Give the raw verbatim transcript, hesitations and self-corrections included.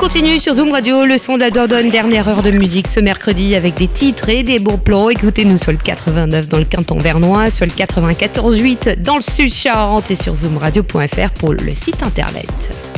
continue sur Zoom Radio, le son de la Dordogne, dernière heure de musique ce mercredi avec des titres et des bons plans. Écoutez-nous sur le quatre-vingt-neuf dans le canton vernois, sur le quatre-vingt-quatorze huit dans le sud Charente et sur zoom radio point f r pour le site internet.